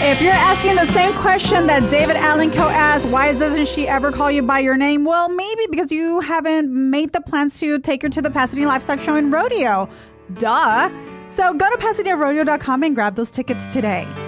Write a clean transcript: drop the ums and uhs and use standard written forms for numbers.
If you're asking the same question that David Allen Coe asked, why doesn't she ever call you by your name? Well, maybe because you haven't made the plans to take her to the Pasadena Livestock Show and Rodeo. Duh. So go to PasadenaRodeo.com and grab those tickets today.